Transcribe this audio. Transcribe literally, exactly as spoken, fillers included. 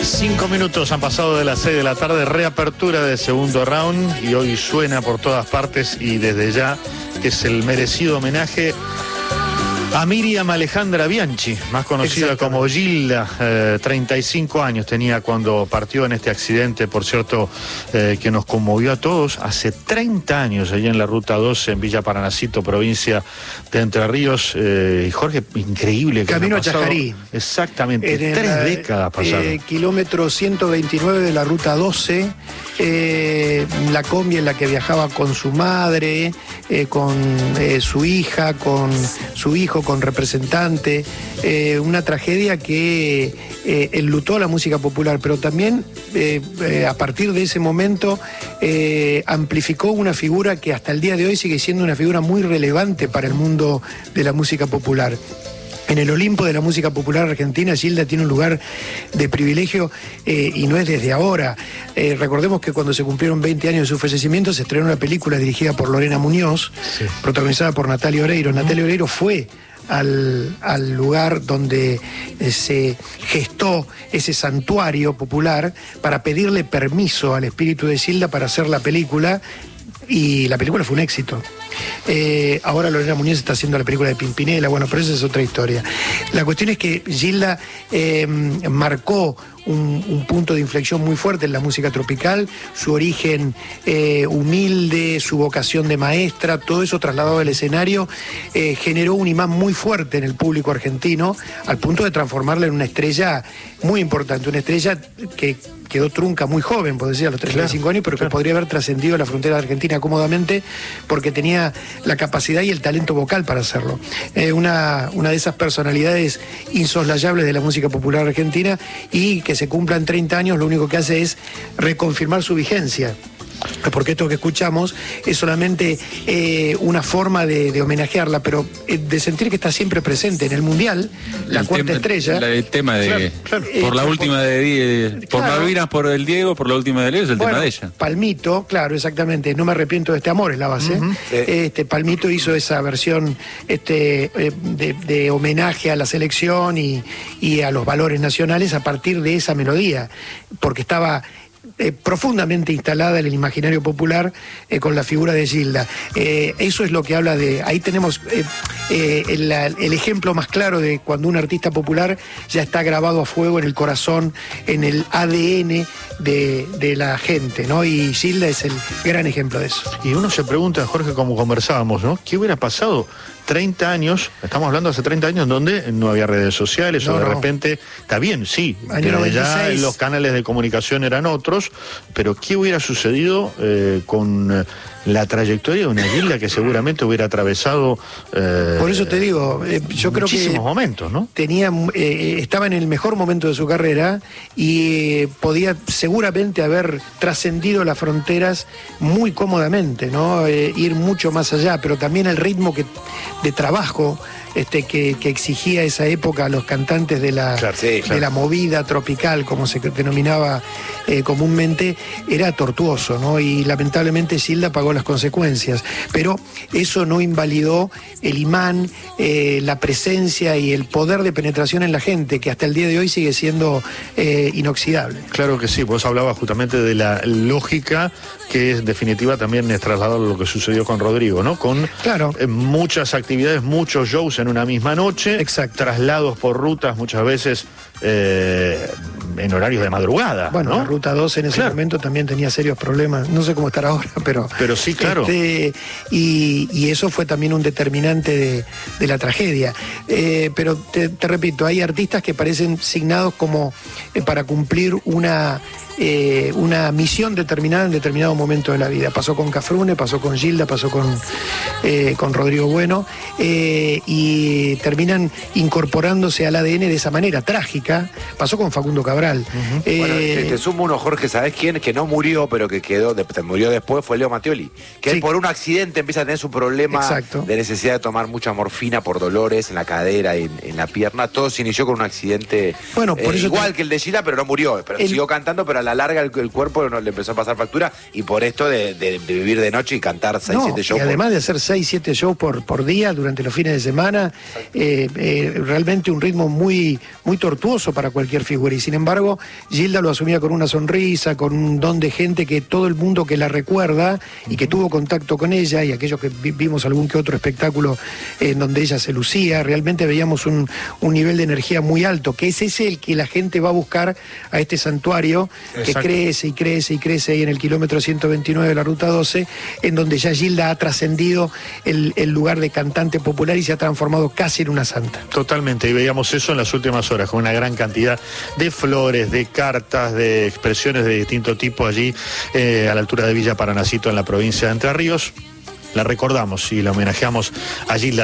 Cinco minutos han pasado de las seis de la tarde, reapertura del segundo round y hoy suena por todas partes y desde ya que es el merecido homenaje a Miriam Alejandra Bianchi, más conocida como Gilda. eh, treinta y cinco años tenía cuando partió en este accidente, por cierto, eh, que nos conmovió a todos, hace treinta años, allí en la Ruta doce, en Villa Paranacito, provincia de Entre Ríos. Eh, y Jorge, increíble. Que Camino a Chajarí. Exactamente, en tres la, décadas pasaron. Eh, kilómetro ciento veintinueve de la Ruta doce, eh, la combi en la que viajaba con su madre, eh, con eh, su hija, con su hijo, con representante, eh, una tragedia que eh, enlutó a la música popular, pero también eh, eh, a partir de ese momento eh, amplificó una figura que hasta el día de hoy sigue siendo una figura muy relevante para el mundo de la música popular. En el Olimpo de la música popular argentina, Gilda tiene un lugar de privilegio eh, y no es desde ahora. Eh, recordemos que cuando se cumplieron veinte años de su fallecimiento se estrenó una película dirigida por Lorena Muñoz, sí, protagonizada por Natalia Oreiro. Natalia Oreiro fue Al, al lugar donde eh, se gestó ese santuario popular para pedirle permiso al espíritu de Gilda para hacer la película, y la película fue un éxito. Eh, ahora Lorena Muñoz está haciendo la película de Pimpinela, bueno, pero esa es otra historia. La cuestión es que Gilda eh, marcó un, un punto de inflexión muy fuerte en la música tropical, su origen eh, humilde, su vocación de maestra, todo eso trasladado al escenario, eh, generó un imán muy fuerte en el público argentino, al punto de transformarla en una estrella muy importante, una estrella que quedó trunca muy joven, por decir, a los treinta y cinco años, pero que claro, podría haber trascendido la frontera de Argentina cómodamente porque tenía la capacidad y el talento vocal para hacerlo. Eh, una, una de esas personalidades insoslayables de la música popular argentina, y que se cumplan treinta años lo único que hace es reconfirmar su vigencia. Porque esto que escuchamos es solamente eh, una forma de, de homenajearla, pero eh, de sentir que está siempre presente en el Mundial, la el cuarta tema, estrella. La, el tema de, claro, claro. por la eh, última por, de, de por claro, Malvinas, por el Diego, por la última de Leo, es el bueno, tema de ella. Palmito, claro, exactamente, no me arrepiento de este amor, es la base. Uh-huh. Este Palmito hizo esa versión este, de, de homenaje a la selección y, y a los valores nacionales a partir de esa melodía, porque estaba Eh, profundamente instalada en el imaginario popular eh, con la figura de Gilda. Eh, eso es lo que habla de... Ahí tenemos eh, eh, el, el ejemplo más claro de cuando un artista popular ya está grabado a fuego en el corazón, en el A D N de, de la gente, ¿no? Y Gilda es el gran ejemplo de eso. Y uno se pregunta, Jorge, como conversábamos, ¿no? ¿Qué hubiera pasado treinta años, estamos hablando hace treinta años, donde no había redes sociales, no, o de no. repente, está bien, sí, ya los canales de comunicación eran otros, pero ¿qué hubiera sucedido eh, con la trayectoria de una Gilda que seguramente hubiera atravesado eh, por eso te digo, eh, yo creo que muchísimos momentos, ¿no? Tenía, eh, estaba en el mejor momento de su carrera y eh, podía seguramente haber trascendido las fronteras muy cómodamente, ¿no? Eh, ir mucho más allá, pero también el ritmo que, de trabajo Este, que, que exigía esa época a los cantantes de la, claro, sí, claro. de la movida tropical, como se denominaba eh, comúnmente, era tortuoso, ¿no? Y lamentablemente Gilda pagó las consecuencias. Pero eso no invalidó el imán, eh, la presencia y el poder de penetración en la gente, que hasta el día de hoy sigue siendo eh, inoxidable. Claro que sí, vos hablabas justamente de la lógica que en definitiva también es trasladado a lo que sucedió con Rodrigo, ¿no? Con claro. eh, muchas actividades, muchos shows en una misma noche, exacto, traslados por rutas muchas veces eh, en horarios de madrugada. Bueno, ¿no? la Ruta doce en ese claro. momento también tenía serios problemas, no sé cómo estará ahora, pero... Pero sí, claro. Este, y, y eso fue también un determinante de, de la tragedia. Eh, pero te, te repito, hay artistas que parecen signados como eh, para cumplir una... Eh, una misión determinada en determinado momento de la vida. Pasó con Cafrune, pasó con Gilda, pasó con, eh, con Rodrigo Bueno, eh, y terminan incorporándose al A D N de esa manera trágica. Pasó con Facundo Cabral. Uh-huh. eh, bueno, te, te sumo uno, Jorge, ¿sabés quién? Que no murió, pero que quedó, de, murió después, fue Leo Mattioli. Que sí. él por un accidente empieza a tener su problema Exacto. de necesidad de tomar mucha morfina por dolores en la cadera y en, en la pierna. Todo se inició con un accidente bueno, por eh, eso igual te... que el de Gilda, pero no murió. Pero el... siguió cantando, pero a la la larga el, el cuerpo no, le empezó a pasar factura y por esto de, de, de vivir de noche y cantar seis, siete no, shows. Y además por... de hacer seis, siete shows por, por día durante los fines de semana, eh, eh, realmente un ritmo muy, muy tortuoso para cualquier figura. Y sin embargo, Gilda lo asumía con una sonrisa, con un don de gente que todo el mundo que la recuerda y que tuvo contacto con ella, y aquellos que vi, vimos algún que otro espectáculo en donde ella se lucía, realmente veíamos un, un nivel de energía muy alto, que es ese el que la gente va a buscar a este santuario. Exacto. Que crece y crece y crece ahí en el kilómetro ciento veintinueve de la ruta doce, en donde ya Gilda ha trascendido el, el lugar de cantante popular y se ha transformado casi en una santa. Totalmente, y veíamos eso en las últimas horas, con una gran cantidad de flores, de cartas, de expresiones de distinto tipo allí, eh, a la altura de Villa Paranacito, en la provincia de Entre Ríos. La recordamos y la homenajeamos a Gilda.